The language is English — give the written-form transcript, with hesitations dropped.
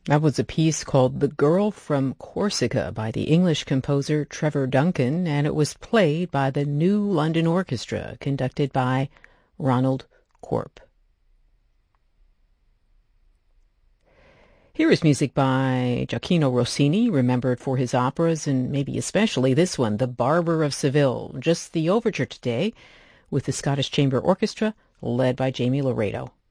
That was a piece called The Girl from Corsica by the English composer Trevor Duncan, and it was played by the New London Orchestra, conducted by Ronald Corp. Here is music by Gioacchino Rossini, remembered for his operas, and maybe especially this one, The Barber of Seville. Just the overture today, with the Scottish Chamber Orchestra, led by Jamie Laredo.